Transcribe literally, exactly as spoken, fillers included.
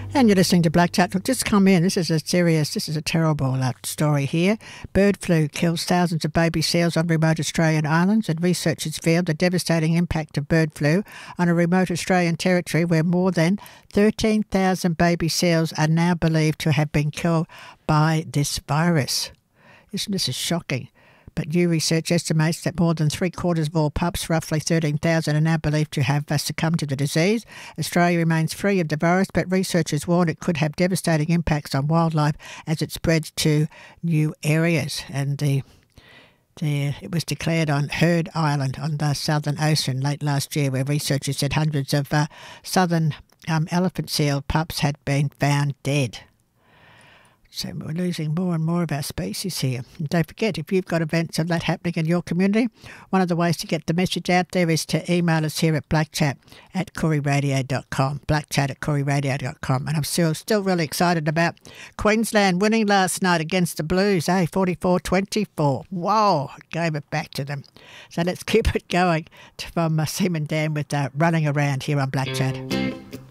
And you're listening to Black Chat. Look, just come in. This is a serious, this is a terrible uh, story here. Bird flu kills thousands of baby seals on remote Australian islands, and researchers feared the devastating impact of bird flu on a remote Australian territory where more than thirteen thousand baby seals are now believed to have been killed by this virus. Isn't this is shocking? But new research estimates that more than three quarters of all pups, roughly thirteen thousand, are now believed to have succumbed to the disease. Australia remains free of the virus, but researchers warn it could have devastating impacts on wildlife as it spreads to new areas. And the, the it was declared on Heard Island on the Southern Ocean late last year, where researchers said hundreds of uh, southern um, elephant seal pups had been found dead. So we're losing more and more of our species here. And don't forget, if you've got events of that happening in your community, one of the ways to get the message out there is to email us here at blackchat at koori radio dot com, blackchat at koori radio dot com. And I'm still, still really excited about Queensland winning last night against the Blues, eh? forty-four twenty-four. Whoa, gave it back to them. So let's keep it going from uh, Seaman Dan with uh, Running Around here on Black Chat.